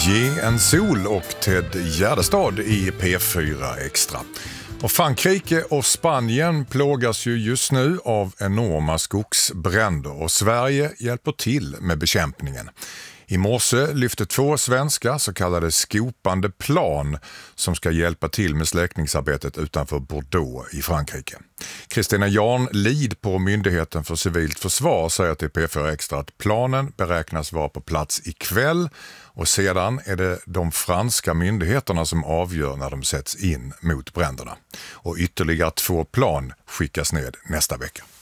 Ge en sol och Ted Gärdestad i P4 Extra. Och Frankrike och Spanien plågas ju just nu av enorma skogsbränder och Sverige hjälper till med bekämpningen. I morse lyfte 2 svenska så kallade skopande plan som ska hjälpa till med släckningsarbetet utanför Bordeaux i Frankrike. Kristina Jarnlid på Myndigheten för civilt försvar säger till P4 Extra att planen beräknas vara på plats ikväll och sedan är det de franska myndigheterna som avgör när de sätts in mot bränderna. Och ytterligare 2 plan skickas ned nästa vecka.